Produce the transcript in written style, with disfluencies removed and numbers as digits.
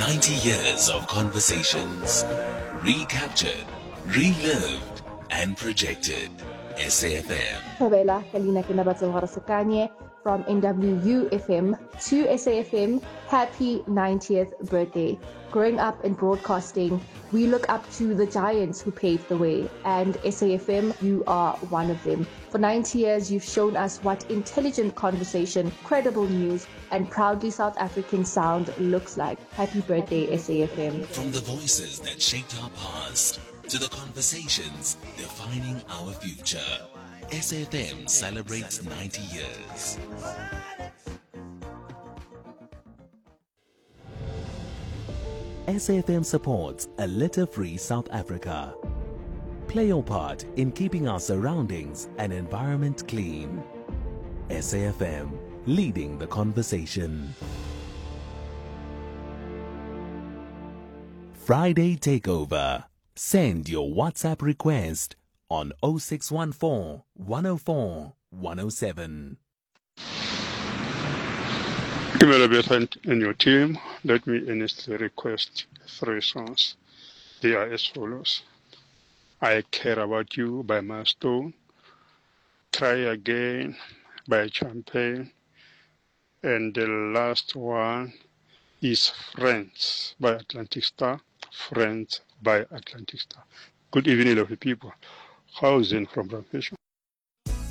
90 years of conversations, recaptured, relived, and projected. SAFM. Favela Kalina Kinabatsa from NWU FM to SAFM. Happy 90th birthday. Growing up in broadcasting, we look up to the giants who paved the way, and SAFM, you are one of them. For 90 years, you've shown us what intelligent conversation, credible news, and proudly South African sound looks like. Happy birthday, SAFM. From the voices that shaped our past to the conversations defining our future, SAFM celebrates 90 years. SAFM supports a litter-free South Africa. Play your part in keeping our surroundings and environment clean. SAFM, leading the conversation. Friday Takeover. Send your WhatsApp request on 0614 104 107. Kimela and your team, let me earnestly request 3 songs. They are as follows. I Care About You by Milestone, Try Again by Champagne, and the last one is Friends by Atlantic Star. Friends by Atlantic Star. Good evening, lovely people. Housing from Ramfisher.